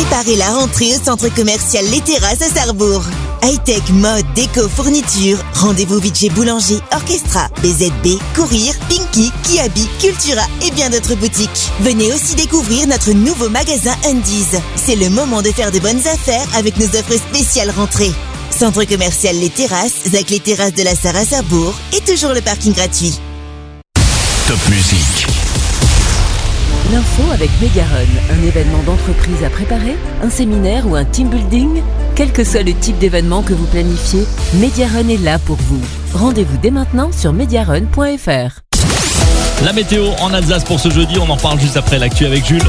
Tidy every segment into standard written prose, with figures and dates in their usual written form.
Préparez la rentrée au centre commercial Les Terrasses à Sarrebourg. High-tech, mode, déco, fourniture. Rendez-vous vite chez Boulanger, Orchestra, BZB, Courir, Pinky, Kiabi, Cultura et bien d'autres boutiques. Venez aussi découvrir notre nouveau magasin Undies. C'est le moment de faire de bonnes affaires avec nos offres spéciales rentrée. Centre commercial Les Terrasses, avec les terrasses de la Sarre à Sarrebourg et toujours le parking gratuit. Top Musique. L'info avec Megarun, un événement d'entreprise à préparer, un séminaire ou un team building. Quel que soit le type d'événement que vous planifiez, Megarun est là pour vous. Rendez-vous dès maintenant sur mediarun.fr. La météo en Alsace pour ce jeudi, on en parle juste après l'actu avec Jules.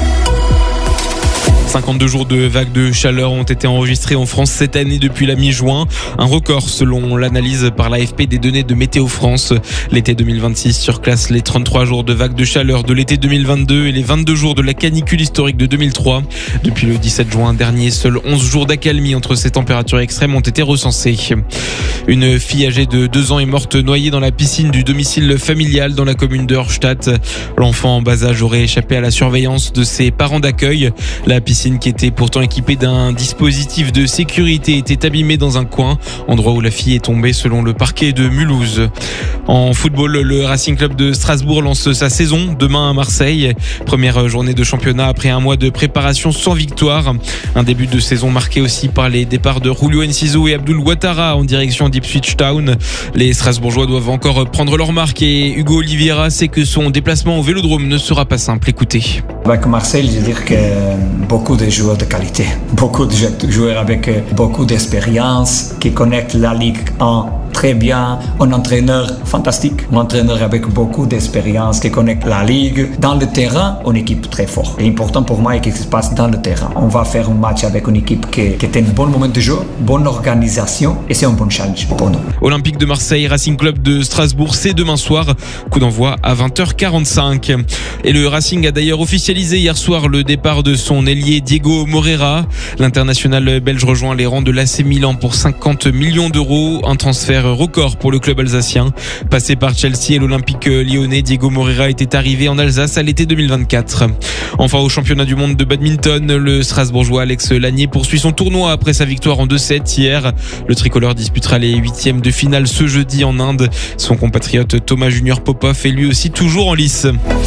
52 jours de vagues de chaleur ont été enregistrés en France cette année depuis la mi-juin. Un record selon l'analyse par l'AFP des données de Météo France. L'été 2026 surclasse les 33 jours de vagues de chaleur de l'été 2022 et les 22 jours de la canicule historique de 2003. Depuis le 17 juin dernier, seuls 11 jours d'accalmie entre ces températures extrêmes ont été recensés. Une fille âgée de 2 ans est morte noyée dans la piscine du domicile familial dans la commune de Horstadt. L'enfant en bas âge aurait échappé à la surveillance de ses parents d'accueil. La piscine qui était pourtant équipée d'un dispositif de sécurité était abîmée dans un coin, endroit où la fille est tombée selon le parquet de Mulhouse. En football, le Racing Club de Strasbourg lance sa saison demain à Marseille. Première journée de championnat après un mois de préparation sans victoire. Un début de saison marqué aussi par les départs de Julio Enciso et Abdul Ouattara en direction d'Ipswich Town. Les Strasbourgeois doivent encore prendre leur marque et Hugo Oliveira sait que son déplacement au Vélodrome ne sera pas simple. Écoutez. Avec Marseille, je veux dire que beaucoup de joueurs de qualité, beaucoup de joueurs avec beaucoup d'expérience qui connectent la Ligue 1 très bien, un entraîneur fantastique, un entraîneur avec beaucoup d'expérience qui connecte la Ligue. Dans le terrain, une équipe très forte. Et important pour moi, qu'est-ce qui se passe dans le terrain. On va faire un match avec une équipe qui est un bon moment de jeu, bonne organisation et c'est un bon challenge pour nous. Olympique de Marseille, Racing Club de Strasbourg, c'est demain soir. Coup d'envoi à 20h45. Et le Racing a d'ailleurs officialisé hier soir le départ de son ailier Diego Moreira. L'international belge rejoint les rangs de l'AC Milan pour 50 millions d'euros. Un transfert record pour le club alsacien. Passé par Chelsea et l'Olympique lyonnais, Diego Moreira était arrivé en Alsace à l'été 2024. Enfin, au championnat du monde de badminton, le Strasbourgeois Alex Lanier poursuit son tournoi après sa victoire en 2-7 hier. Le tricolore disputera les 8e de finale ce jeudi en Inde. Son compatriote Thomas Junior Popov est lui aussi toujours en lice.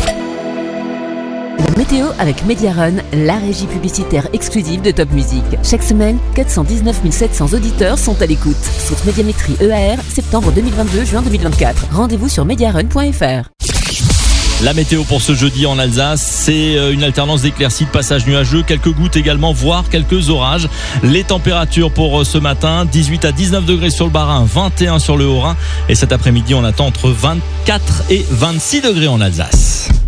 La météo avec Mediarun, la régie publicitaire exclusive de Top Music. Chaque semaine, 419 700 auditeurs sont à l'écoute. Source Médiamétrie EAR, septembre 2022, juin 2024. Rendez-vous sur mediarun.fr. La météo pour ce jeudi en Alsace, c'est une alternance d'éclaircies, de passages nuageux, quelques gouttes également, voire quelques orages. Les températures pour ce matin, 18 à 19 degrés sur le Bas-Rhin, 21 sur le Haut-Rhin. Et cet après-midi, on attend entre 24 et 26 degrés en Alsace.